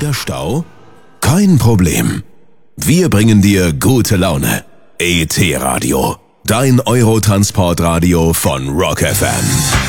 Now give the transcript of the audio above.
wieder Stau? Kein Problem. Wir bringen dir gute Laune. ET Radio, dein Eurotransportradio von Rock FM.